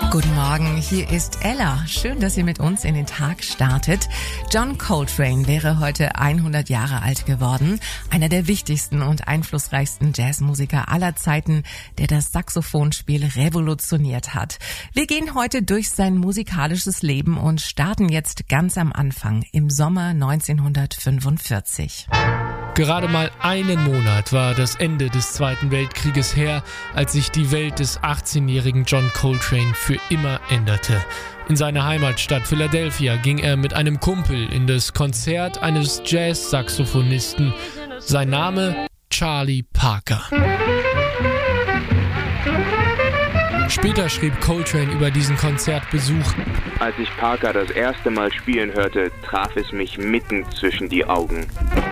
Guten Morgen, hier ist Ella. Schön, dass ihr mit uns in den Tag startet. John Coltrane wäre heute 100 Jahre alt geworden. Einer der wichtigsten und einflussreichsten Jazzmusiker aller Zeiten, der das Saxophonspiel revolutioniert hat. Wir gehen heute durch sein musikalisches Leben und starten jetzt ganz am Anfang, im Sommer 1945. Gerade mal einen Monat war das Ende des Zweiten Weltkrieges her, als sich die Welt des 18-jährigen John Coltrane für immer änderte. In seine Heimatstadt Philadelphia ging er mit einem Kumpel in das Konzert eines Jazz-Saxophonisten. Sein Name Charlie Parker. Später schrieb Coltrane über diesen Konzertbesuch: Als ich Parker das erste Mal spielen hörte, traf es mich mitten zwischen die Augen.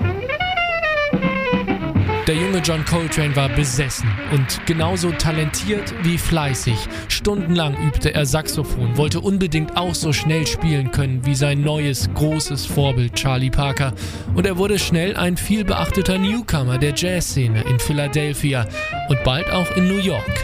Der junge John Coltrane war besessen und genauso talentiert wie fleißig. Stundenlang übte er Saxophon, wollte unbedingt auch so schnell spielen können wie sein neues, großes Vorbild Charlie Parker. Und er wurde schnell ein vielbeachteter Newcomer der Jazzszene in Philadelphia und bald auch in New York.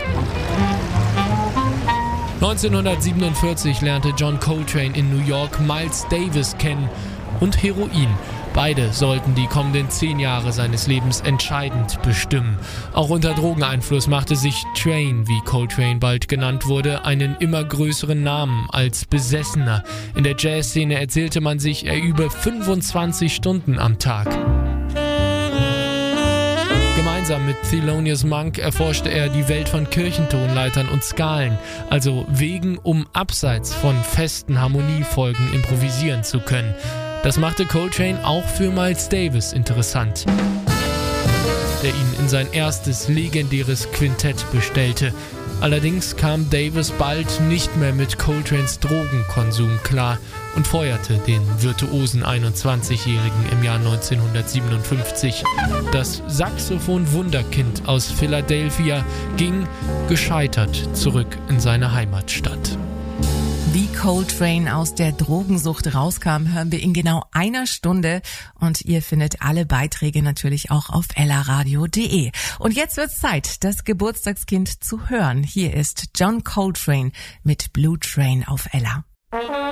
1947 lernte John Coltrane in New York Miles Davis kennen und Heroin. Beide sollten die kommenden 10 Jahre seines Lebens entscheidend bestimmen. Auch unter Drogeneinfluss machte sich Train, wie Coltrane bald genannt wurde, einen immer größeren Namen als Besessener. In der Jazzszene erzählte man sich, er übe 25 Stunden am Tag. Gemeinsam mit Thelonious Monk erforschte er die Welt von Kirchentonleitern und Skalen, also Wegen, um abseits von festen Harmoniefolgen improvisieren zu können. Das machte Coltrane auch für Miles Davis interessant, der ihn in sein erstes legendäres Quintett bestellte. Allerdings kam Davis bald nicht mehr mit Coltranes Drogenkonsum klar und feuerte den virtuosen 21-Jährigen im Jahr 1957. Das Saxophon-Wunderkind aus Philadelphia ging gescheitert zurück in seine Heimatstadt. Wie Coltrane aus der Drogensucht rauskam, hören wir in genau einer Stunde und ihr findet alle Beiträge natürlich auch auf ellaradio.de. Und jetzt wird's Zeit, das Geburtstagskind zu hören. Hier ist John Coltrane mit Blue Train auf Ella.